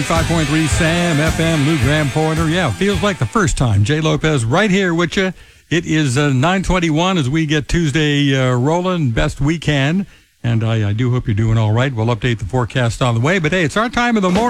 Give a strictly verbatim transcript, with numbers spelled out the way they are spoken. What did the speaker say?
five point three Sam F M, Lou Graham Porter. Yeah, feels like the first time. Jay Lopez right here with you. It is uh, nine twenty-one as we get Tuesday uh, rolling best we can. And I, I do hope you're doing all right. We'll update the forecast on the way. But hey, it's our time of the morning.